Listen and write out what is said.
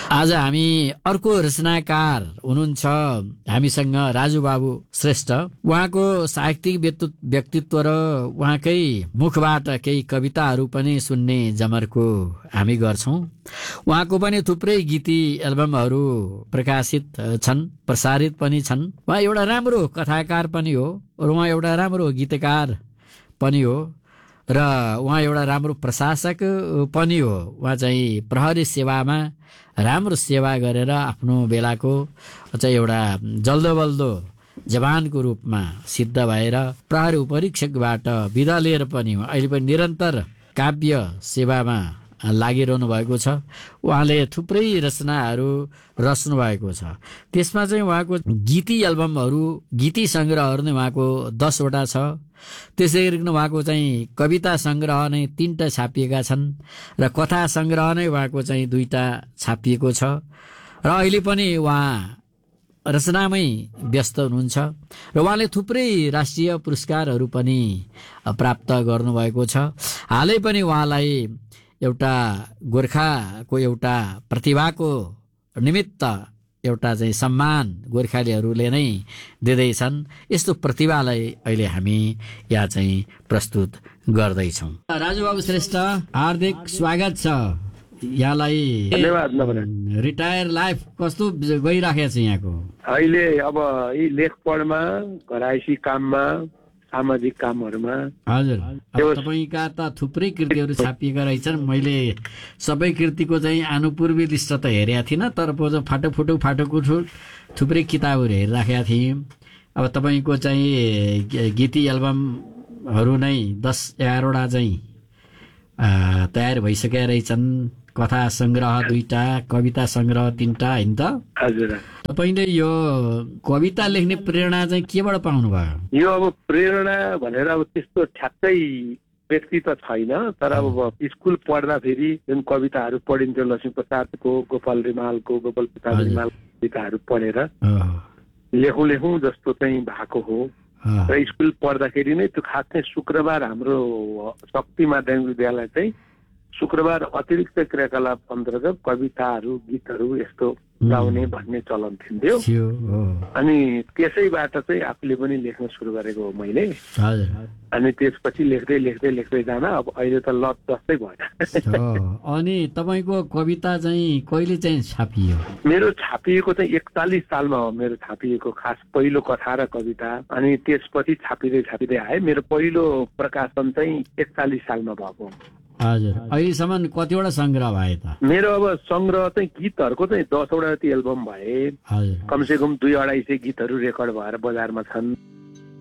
आज हामी अर्को रचनाकार हुनुहुन्छ हामीसँग राजु बाबु श्रेष्ठ। उहाँको साहित्यिक व्यक्तित्व र उहाँकै मुखबाट केही कविताहरू पनि सुन्ने जमर्को हामी गर्छौं। उहाँको पनि थुप्रै गीती एल्बमहरू प्रकाशित छन्, प्रसारित पनि छन्। उहाँ एउटा राम्रो कथाकार पनि हो र उहाँ एउटा राम्रो गीतकार पनि हो र उहाँ एउटा राम्रो प्रशासक पनि हो। उहाँ चाहिँ प्रहरी सेवामा राम्रो सेवा गरेर आफ्नो बेलाको चाहिँ एउटा जल्दोबल्दो जवानको रूपमा सिद्ध भएर प्रहरी उपरीक्षकबाट बिदा लिएर पनि अहिले पनि निरन्तर काव्य सेवामा लागिरहनु भएको छ। उहाँले थुप्रै रचनाहरू रच्नु भएको छ। त्यसमा चाहिँ उहाँको गीती एल्बमहरू, गीती सङ्ग्रहहरू नै उहाँको 10 वटा छ। त्यसै गरिकन उहाँको चाहिँ कविता सङ्ग्रह नै 3टा छापिएका छन् र कथा सङ्ग्रह नै उहाँको चाहिँ 2टा छापिएको छ र अहिले पनि उहाँ रचनामै व्यस्त हुनुहुन्छ र उहाँले थुप्रै राष्ट्रिय पुरस्कारहरू पनि प्राप्त गर्नुभएको छ। हालै पनि उहाँलाई एउटा गोर्खाको एउटा प्रतिभाको निमित्त एउटा चाहिँ सम्मान गोर्खालीहरूले नै दिँदैछन्। यस्तो प्रतिभालाई अहिले हामी यहाँ चाहिँ प्रस्तुत गर्दैछौँ। राजुबाबु श्रेष्ठ, हार्दिक स्वागत छ यहाँलाई। धन्यवाद। रिटायर लाइफ कस्तो गइराखेको छ यहाँको? अहिले अब यी लेख पढमा, घरायसी काममा, सामाजिक कामहरूमा। हजुर, तपाईँका त थुप्रै कृतिहरू छापिएका रहेछन्। मैले सबै कृतिको चाहिँ आनुपूर्वी लिस्ट त हेरेका थिइनँ, तर फाटोको थुप्रै किताबहरू हेरिराखेका थिएँ। अब तपाईँको चाहिँ गीती एल्बमहरू नै 10-11 वटा चाहिँ तयार भइसकेका रहेछन्। कथा सङ्ग्रह 2टा, कविता सङ्ग्रह 3टा, होइन त? हजुर। तपाईँले यो कविता लेख्ने प्रेरणा चाहिँ केबाट पाउनु भयो? यो अब प्रेरणा भनेर अब त्यस्तो ठ्याक्कै व्यक्ति त छैन, तर अब स्कुल पढ्दाखेरि जुन कविताहरू पढिन्थ्यो लक्ष्मीप्रसादको, गोपाल प्रसाद रिमाल कविताहरू पढेर लेखौँ जस्तो चाहिँ भएको हो। र स्कुल पढ्दाखेरि नै त्यो खास चाहिँ शुक्रबार हाम्रो शक्ति माध्यमिक विद्यालय चाहिँ शुक्रबार अतिरिक्त क्रियाकलाप अन्तर्गत कविताहरू, गीतहरू यस्तो गाउने भन्ने चलन थिन्थ्यो। अनि त्यसैबाट चाहिँ आफूले पनि लेख्न सुरु गरेको हो मैले। अनि त्यसपछि लेख्दै जान अब अहिले त लत जस्तै भयो। अनि तपाईँको कविता चाहिँ कहिले चाहिँ छापियो? मेरो छापिएको चाहिँ 41 सालमा हो मेरो छापिएको खास पहिलो कथा र कविता। अनि त्यसपछि छापिँदै आए। मेरो पहिलो प्रकाशन चाहिँ 41 सालमा भएको। हजुर, अहिलेसम्म कतिवटा सङ्ग्रह भए त? मेरो अब सङ्ग्रह चाहिँ गीतहरूको चाहिँ 10 वटा जति एल्बम भए। कमसेकम 2-250 गीतहरू रेकर्ड भएर बजारमा छन्।